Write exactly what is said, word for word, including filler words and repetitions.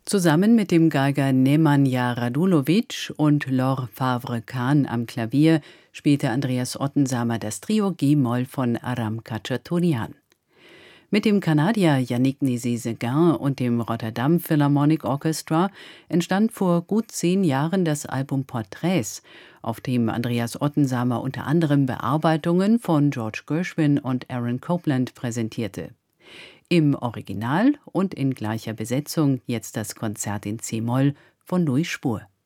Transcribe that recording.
Zusammen mit dem Geiger Nemanja Radulovic und Laure Favre-Kahn am Klavier spielte Andreas Ottensamer das Trio G-Moll von Aram Khachaturian. Mit dem Kanadier Yannick Nézet-Séguin und dem Rotterdam Philharmonic Orchestra entstand vor gut zehn Jahren das Album Porträts, auf dem Andreas Ottensamer unter anderem Bearbeitungen von George Gershwin und Aaron Copland präsentierte. Im Original und in gleicher Besetzung jetzt das Konzert in C-Moll von Louis Spohr.